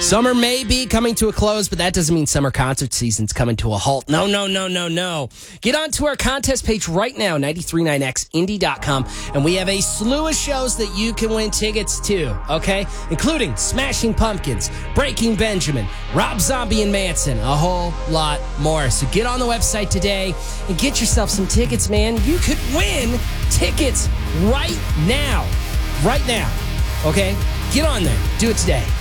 Summer may be coming to a close, but that doesn't mean summer concert season's coming to a halt. No. Get onto our contest page right now, 939xindie.com, and we have a slew of shows that you can win tickets to, okay? Including Smashing Pumpkins, Breaking Benjamin, Rob Zombie and Manson, a whole lot more. So get on the website today and get yourself some tickets, man. You could win tickets right now. Right now, okay? Get on there. Do it today.